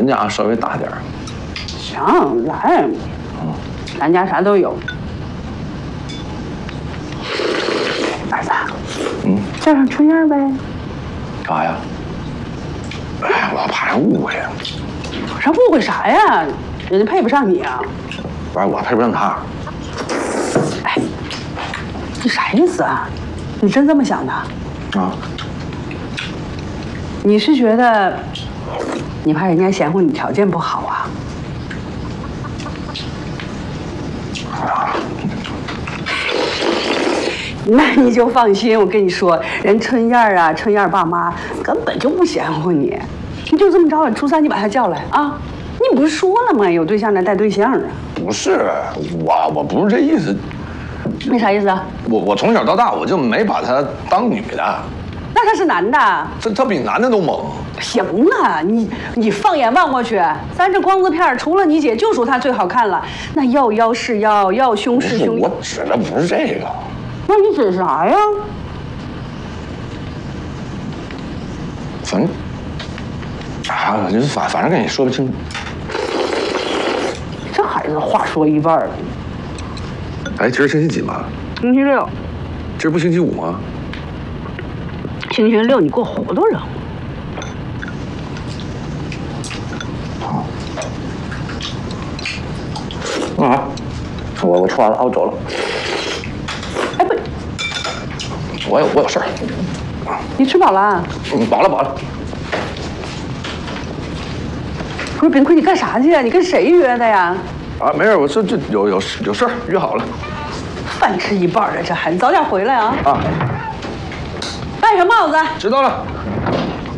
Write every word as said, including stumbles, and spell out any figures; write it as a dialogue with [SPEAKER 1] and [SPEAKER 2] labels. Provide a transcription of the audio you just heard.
[SPEAKER 1] 家稍微大点儿。
[SPEAKER 2] 行，来，
[SPEAKER 1] 嗯，
[SPEAKER 2] 咱家啥都有。儿子，
[SPEAKER 1] 嗯，
[SPEAKER 2] 叫上春燕呗。
[SPEAKER 1] 干啥呀？哎，我怕人误会。
[SPEAKER 2] 这误会啥呀？人家配不上你啊。
[SPEAKER 1] 不是我配不上他。
[SPEAKER 2] 哎，你啥意思啊？你真这么想的？
[SPEAKER 1] 啊？
[SPEAKER 2] 你是觉得你怕人家嫌乎你条件不好啊？
[SPEAKER 1] 啊，
[SPEAKER 2] 那你就放心，我跟你说，人春燕啊，春燕爸妈根本就不嫌乎你。你就这么着，初三你把他叫来啊！你不是说了吗？有对象的带对象啊。
[SPEAKER 1] 不是我，我不是这意思。
[SPEAKER 2] 那啥意思啊？
[SPEAKER 1] 我我从小到大我就没把她当女的。
[SPEAKER 2] 那他是男的。
[SPEAKER 1] 这他比男的都猛。
[SPEAKER 2] 行了，你你放眼望过去，咱这光字片除了你姐，就属她最好看了。那要腰是腰，要胸是胸。
[SPEAKER 1] 我指的不是这个。
[SPEAKER 2] 那你指啥呀？
[SPEAKER 1] 反正啊，就是反反正跟你说不清楚。
[SPEAKER 2] 这孩子话说一半了。
[SPEAKER 1] 哎，今儿星期几嘛？
[SPEAKER 2] 星期六。
[SPEAKER 1] 今儿不星期五吗？
[SPEAKER 2] 星期六你给我糊涂着。
[SPEAKER 1] 啊，我我吃完了，我走了。
[SPEAKER 2] 哎不，
[SPEAKER 1] 我有我有事儿。
[SPEAKER 2] 你吃饱了？
[SPEAKER 1] 嗯，饱了饱了。
[SPEAKER 2] 不是冰坤，你干啥去啊？你跟谁约的呀？
[SPEAKER 1] 啊，没事，我这这有有有事儿约好了。
[SPEAKER 2] 饭吃一半了，这还你早点回来啊！
[SPEAKER 1] 啊。
[SPEAKER 2] 戴上帽子。
[SPEAKER 1] 知道了。